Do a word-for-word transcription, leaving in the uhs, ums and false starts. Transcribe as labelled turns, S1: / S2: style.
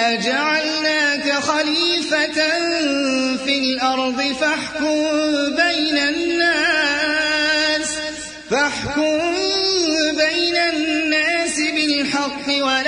S1: إِنَّا جَعَلْنَاكَ خَلِيفَةً فِي الْأَرْضِ فَاحْكُم بَيْنَ النَّاسِ فَاحْكُم بَيْنَ النَّاسِ بِالْحَقِّ وَلَا